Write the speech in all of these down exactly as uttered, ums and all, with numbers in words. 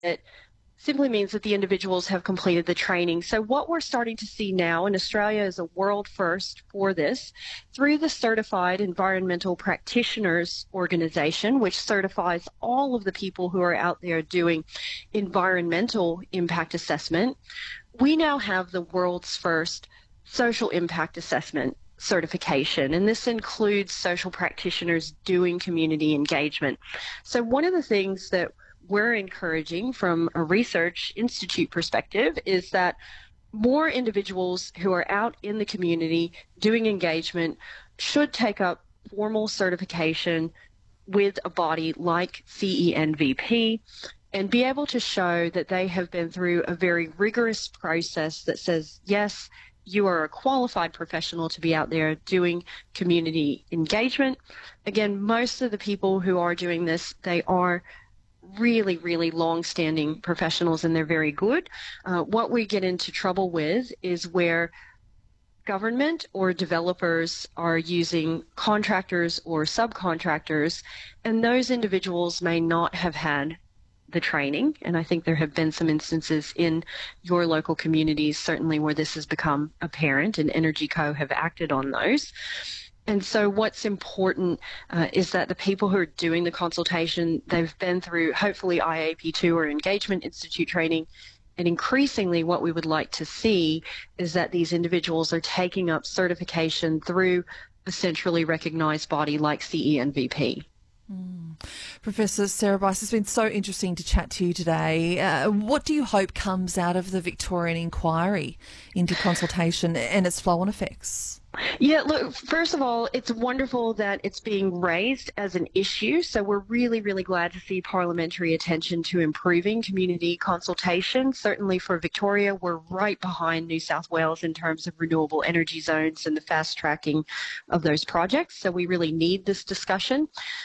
it simply means that the individuals have completed the training. So what we're starting to see now, and Australia is a world first for this, through the Certified Environmental Practitioners Organization, which certifies all of the people who are out there doing environmental impact assessment, we now have the world's first social impact assessment certification, and this includes social practitioners doing community engagement. So one of the things that we're encouraging from a research institute perspective is that more individuals who are out in the community doing engagement should take up formal certification with a body like C E N V P and be able to show that they have been through a very rigorous process that says, yes, you are a qualified professional to be out there doing community engagement. Again, most of the people who are doing this, they are really, really long-standing professionals, and they're very good. Uh, what we get into trouble with is where government or developers are using contractors or subcontractors, and those individuals may not have had the training. And I think there have been some instances in your local communities, certainly, where this has become apparent, and Energy Co have acted on those. And so what's important uh, is that the people who are doing the consultation, they've been through hopefully I A P two or Engagement Institute training. And increasingly what we would like to see is that these individuals are taking up certification through a centrally recognized body like C E N V P. Mm. Professor Sarah Bice, it's been so interesting to chat to you today. Uh, what do you hope comes out of the Victorian inquiry into consultation and its flow-on effects? Yeah, look, first of all, it's wonderful that it's being raised as an issue. So we're really, really glad to see parliamentary attention to improving community consultation. Certainly for Victoria, we're right behind New South Wales in terms of renewable energy zones and the fast tracking of those projects. So we really need this discussion.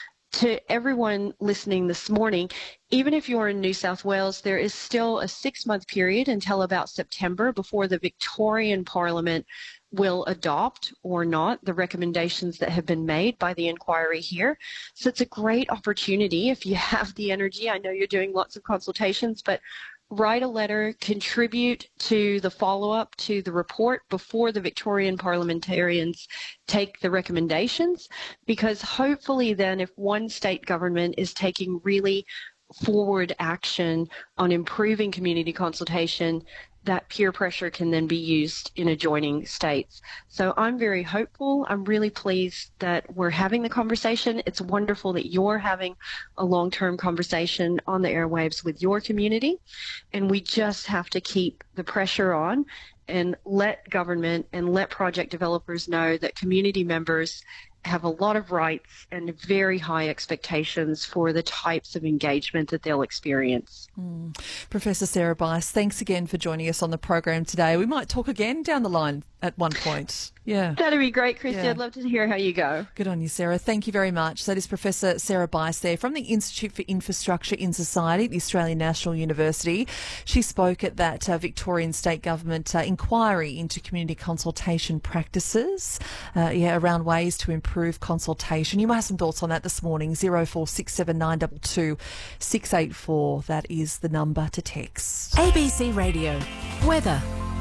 To everyone listening this morning, even if you're in New South Wales, there is still a six-month period until about September before the Victorian Parliament will adopt or not the recommendations that have been made by the inquiry here. So it's a great opportunity if you have the energy. I know you're doing lots of consultations, but write a letter, contribute to the follow-up to the report before the Victorian parliamentarians take the recommendations, because hopefully then if one state government is taking really forward action on improving community consultation, that peer pressure can then be used in adjoining states. So I'm very hopeful. I'm really pleased that we're having the conversation. It's wonderful that you're having a long-term conversation on the airwaves with your community. And we just have to keep the pressure on and let government and let project developers know that community members have a lot of rights and very high expectations for the types of engagement that they'll experience. Mm. Professor Sarah Bice, thanks again for joining us on the program today. We might talk again down the line at one point. Yeah. That'd be great, Christy. Yeah. I'd love to hear how you go. Good on you, Sarah. Thank you very much. That is Professor Sarah Bice there from the Institute for Infrastructure in Society at the Australian National University. She spoke at that uh, Victorian State Government uh, inquiry into community consultation practices, uh, yeah, around ways to improve consultation. You might have some thoughts on that this morning. zero four six seven nine two two six eight four. That is the number to text. A B C Radio. Weather.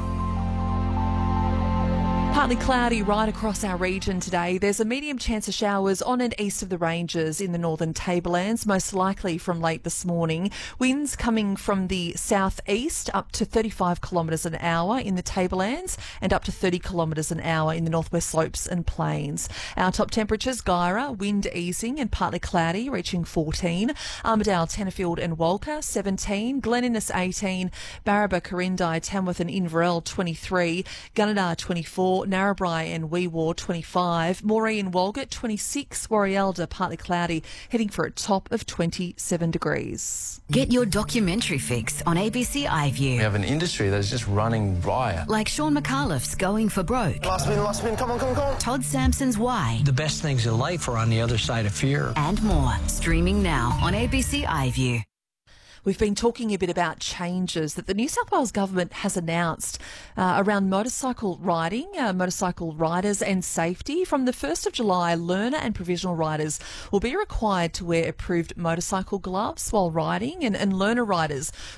Partly cloudy right across our region today. There's a medium chance of showers on and east of the ranges in the northern tablelands, most likely from late this morning. Winds coming from the southeast up to thirty-five kilometres an hour in the tablelands and up to thirty kilometres an hour in the northwest slopes and plains. Our top temperatures, Guyra, wind easing and partly cloudy, reaching fourteen. Armidale, Tenterfield and Walker, seventeen. Glen Innes, eighteen. Barraba, Corindai, Tamworth and Inverell, twenty-three. Gunnedah, twenty-four. Narrabri and Weewar, twenty-five. Moree and Walgett, twenty-six. Warrialda, partly cloudy, heading for a top of twenty-seven degrees. Get your documentary fix on A B C iView. We have an industry that's just running riot. Like Sean McAuliffe's Going for Broke. Last spin, last spin, come on, come on, come on. Todd Sampson's Why. The best things in life are on the other side of fear. And more. Streaming now on A B C iView. We've been talking a bit about changes that the New South Wales government has announced uh, around motorcycle riding, uh, motorcycle riders and safety. From the first of July, learner and provisional riders will be required to wear approved motorcycle gloves while riding, and, and learner riders